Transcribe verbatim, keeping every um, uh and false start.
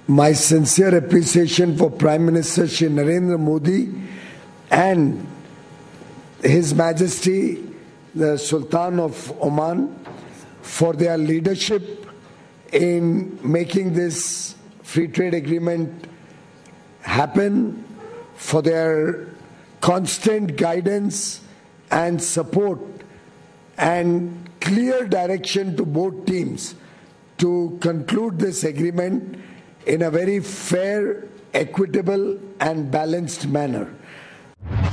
my sincere appreciation for Prime Minister Shri Narendra Modi and His Majesty the Sultan of Oman for their leadership in making this free trade agreement happen, for their constant guidance and support and clear direction to both teams to conclude this agreement in a very fair, equitable and balanced manner.